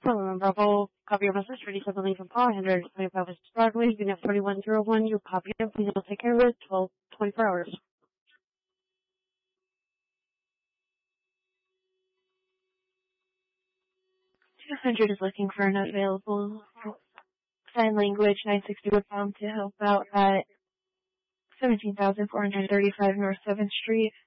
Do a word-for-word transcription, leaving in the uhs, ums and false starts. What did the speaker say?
Hello, Bravo. Copy your message. Ready for the leave from Paul. one twenty-five West Broadway. Unit forty-one oh one. You copy it. Please will take care of it. twelve, twenty-four hours. two hundred is looking for an available sign language. nine sixty would bound to help out at seventeen thousand four hundred thirty-five North seventh Street.